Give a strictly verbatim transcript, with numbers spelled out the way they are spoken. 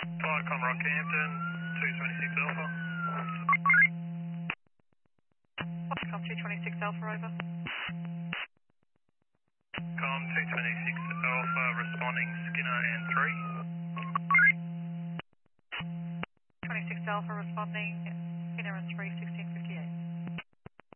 Viacom Rockhampton, two twenty-six Alpha. Com two twenty-six Alpha, over. Com two twenty-six Alpha, responding Skinner and three. twenty-six Alpha responding, Skinner and three, sixteen fifty.